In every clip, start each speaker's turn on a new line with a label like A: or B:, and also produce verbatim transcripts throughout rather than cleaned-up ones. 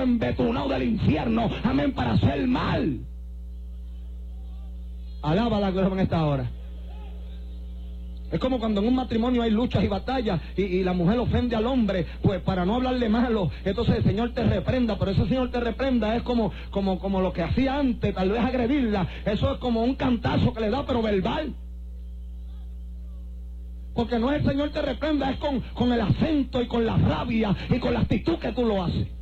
A: vino embetunado del infierno, amén, para hacer mal. Alaba la gloria en esta hora. Es como cuando en un matrimonio hay luchas y batallas y, y la mujer ofende al hombre, pues para no hablarle malo, entonces el Señor te reprenda, pero ese Señor te reprenda es como, como, como lo que hacía antes, tal vez agredirla. Eso es como un cantazo que le da, pero verbal. Porque no es el Señor te reprenda, es con, con el acento y con la rabia y con la actitud que tú lo haces.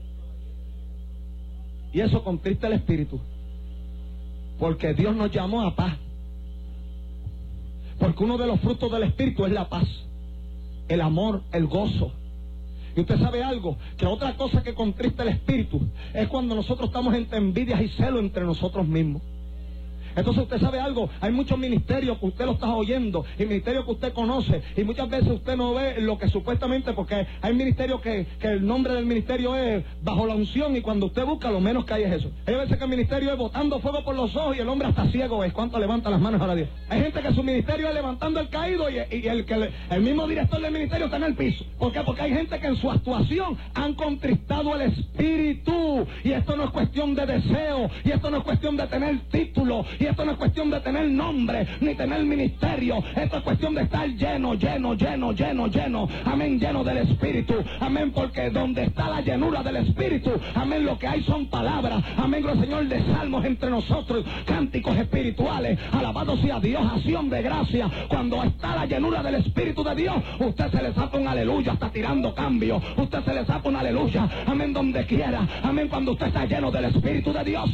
A: Y eso contrista el espíritu. Porque Dios nos llamó a paz. Porque uno de los frutos del espíritu es la paz, el amor, el gozo. Y usted sabe algo, que otra cosa que contrista el espíritu es cuando nosotros estamos entre envidias y celos entre nosotros mismos. Entonces usted sabe algo, hay muchos ministerios que usted lo está oyendo, y ministerios que usted conoce, y muchas veces usted no ve lo que supuestamente, porque hay ministerios que, que el nombre del ministerio es bajo la unción, y cuando usted busca lo menos que hay es eso. Hay veces que el ministerio es botando fuego por los ojos y el hombre hasta ciego es. ¿Cuánto levanta las manos a Dios? Hay gente que su ministerio es levantando el caído y, y el que le, el mismo director del ministerio está en el piso. ¿Por qué? Porque hay gente que en su actuación han contristado el espíritu, y esto no es cuestión de deseo, y esto no es cuestión de tener título, y esto no es cuestión de tener nombre, ni tener ministerio. Esto es cuestión de estar lleno, lleno, lleno, lleno, lleno. Amén, lleno del Espíritu. Amén, porque donde está la llenura del Espíritu, amén, lo que hay son palabras. Amén, gloria al Señor, de salmos entre nosotros, cánticos espirituales. Alabado sea Dios, acción de gracia. Cuando está la llenura del Espíritu de Dios, usted se le zapa un aleluya, está tirando cambio. Usted se le zapa un aleluya, amén, donde quiera. Amén, cuando usted está lleno del Espíritu de Dios.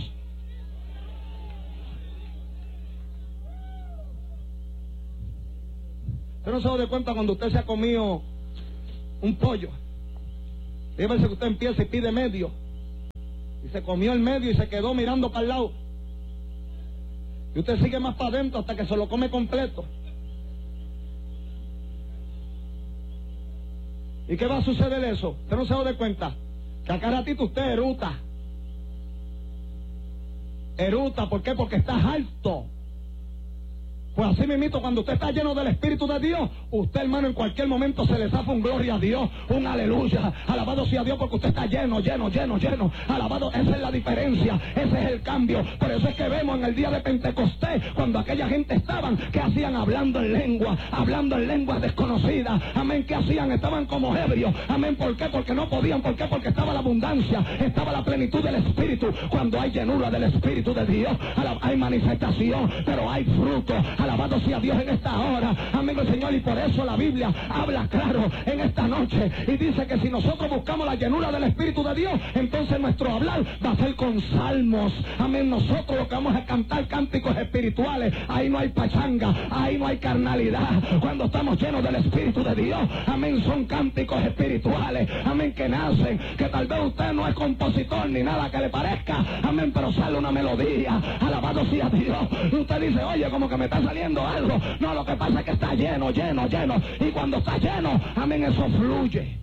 A: Usted no se da de cuenta cuando usted se ha comido un pollo. Y a veces que usted empieza y pide medio. Y se comió el medio y se quedó mirando para el lado. Y usted sigue más para adentro hasta que se lo come completo. ¿Y qué va a suceder eso? Usted no se da de cuenta que a cada ratito usted eruta. Eruta, ¿por qué? Porque está alto. Pues así mismito, cuando usted está lleno del Espíritu de Dios, usted, hermano, en cualquier momento se le zafa un gloria a Dios, un aleluya. Alabado sea Dios, porque usted está lleno, lleno, lleno, lleno. Alabado, esa es la diferencia, ese es el cambio. Por eso es que vemos en el día de Pentecostés, cuando aquella gente estaban, ¿qué hacían? Hablando en lengua, hablando en lenguas desconocidas. Amén, ¿qué hacían? Estaban como ebrios. Amén, ¿por qué? Porque no podían. ¿Por qué? Porque estaba la abundancia, estaba la plenitud del Espíritu. Cuando hay llenura del Espíritu de Dios, hay manifestación, pero hay fruto. Alabado sea Dios en esta hora, amigo Señor, y por eso la Biblia habla claro en esta noche y dice que si nosotros buscamos la llenura del Espíritu de Dios, entonces nuestro hablar va a ser con salmos. Amén, nosotros lo que vamos a cantar cánticos espirituales, ahí no hay pachanga, ahí no hay carnalidad. Cuando estamos llenos del Espíritu de Dios, amén, son cánticos espirituales, amén, que nacen, que tal vez usted no es compositor ni nada que le parezca, amén, pero sale una melodía. Alabado sea Dios. Y usted dice, oye, como que me está saliendo algo. No, lo que pasa es que está lleno, lleno, lleno. Y cuando está lleno, amén, eso fluye.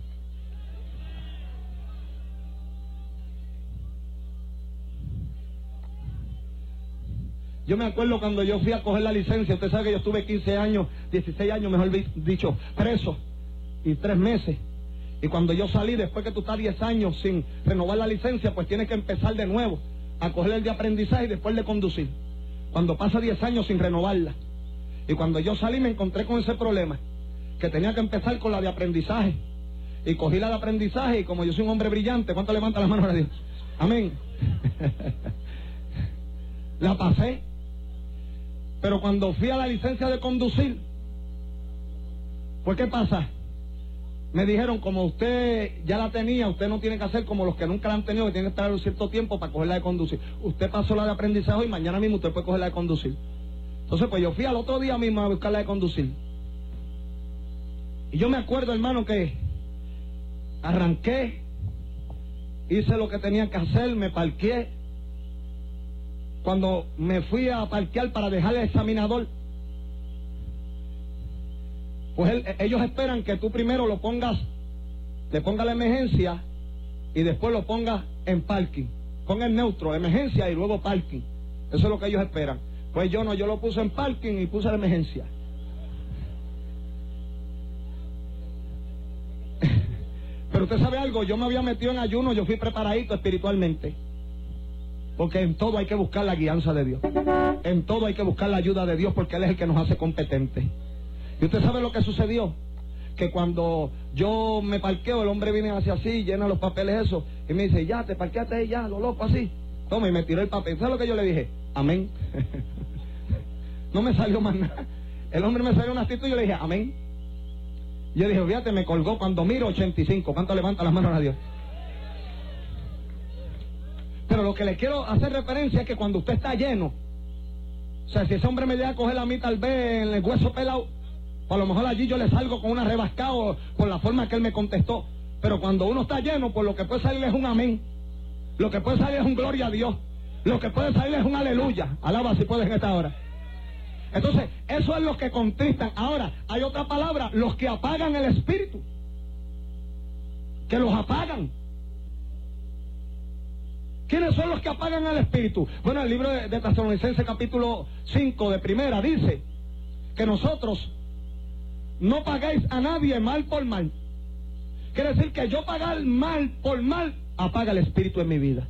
A: Yo me acuerdo cuando yo fui a coger la licencia. Usted sabe que yo estuve quince años, dieciséis años, mejor dicho, preso, y tres meses. Y cuando yo salí, después que tú estás diez años sin renovar la licencia, pues tienes que empezar de nuevo a coger el de aprendizaje y después de conducir. Cuando pasa diez años sin renovarla. Y cuando yo salí me encontré con ese problema, que tenía que empezar con la de aprendizaje. Y cogí la de aprendizaje, y como yo soy un hombre brillante, ¿cuánto levanta las manos a Dios? Amén. La pasé. Pero cuando fui a la licencia de conducir, ¿por qué pasa? Me dijeron, como usted ya la tenía, usted no tiene que hacer como los que nunca la han tenido, que tienen que esperar un cierto tiempo para cogerla de conducir. Usted pasó la de aprendizaje y mañana mismo usted puede cogerla de conducir. Entonces, pues yo fui al otro día mismo a buscarla de conducir. Y yo me acuerdo, hermano, que arranqué, hice lo que tenía que hacer, me parqué. Cuando me fui a parquear para dejar el examinador, pues él, ellos esperan que tú primero lo pongas, le pongas la emergencia y después lo pongas en parking. Ponga el neutro, emergencia y luego parking. Eso es lo que ellos esperan. Pues yo no, yo lo puse en parking y puse la emergencia. Pero Pero usted sabe algo, yo me había metido en ayuno, yo fui preparadito espiritualmente. Porque en todo hay que buscar la guianza de Dios. En todo hay que buscar la ayuda de Dios, porque Él es el que nos hace competentes. Y usted sabe lo que sucedió, que cuando yo me parqueo, el hombre viene hacia así, llena los papeles eso, y me dice, ya, te parqueaste ahí, ya, lo loco, así. Toma, y me tiró el papel. ¿Sabe lo que yo le dije? Amén. No me salió más nada. El hombre me salió una actitud y yo le dije, amén. Yo dije, fíjate, me colgó cuando miro ochenta y cinco. ¿Cuánto levanta las manos a Dios? Pero lo que le quiero hacer referencia es que cuando usted está lleno, o sea, si ese hombre me llega a coger a mí tal vez en el hueso pelado, a lo mejor allí yo le salgo con una rebascada por la forma que él me contestó. Pero cuando uno está lleno, pues lo que puede salir es un amén. Lo que puede salir es un gloria a Dios. Lo que puede salir es un aleluya. Alaba si puedes en esta hora. Entonces, eso es lo que contristan. Ahora, hay otra palabra, los que apagan el espíritu. Que los apagan. ¿Quiénes son los que apagan el espíritu? Bueno, el libro de, de Tesalonicenses capítulo cinco de primera dice que nosotros no pagáis a nadie mal por mal. Quiere decir que yo pagar mal por mal apaga el espíritu en mi vida.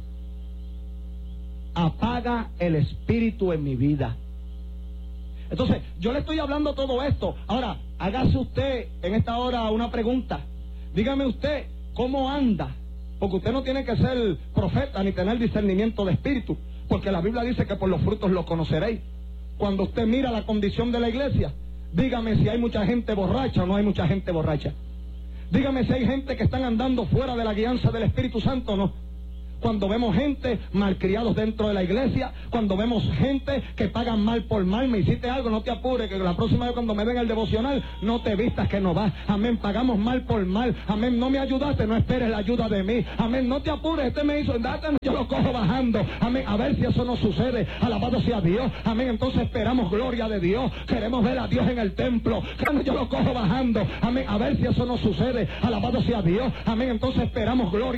A: Apaga el espíritu en mi vida. Entonces, yo le estoy hablando todo esto. Ahora, hágase usted en esta hora una pregunta. Dígame usted, ¿cómo anda? Porque usted no tiene que ser profeta ni tener discernimiento de espíritu, porque la Biblia dice que por los frutos los conoceréis. Cuando usted mira la condición de la iglesia, dígame si hay mucha gente borracha o no hay mucha gente borracha. Dígame si hay gente que están andando fuera de la guianza del Espíritu Santo o no. Cuando vemos gente malcriados dentro de la iglesia, cuando vemos gente que pagan mal por mal, me hiciste algo, no te apures, que la próxima vez cuando me ven el devocional, no te vistas que no vas. Amén, pagamos mal por mal. Amén, no me ayudaste, no esperes la ayuda de mí. Amén, no te apures, este me hizo, date, yo lo cojo bajando. Amén, a ver si eso no sucede. Alabado sea Dios. Amén, entonces esperamos gloria de Dios. Queremos ver a Dios en el templo. Yo lo cojo bajando. Amén, a ver si eso no sucede. Alabado sea Dios. Amén, entonces esperamos gloria.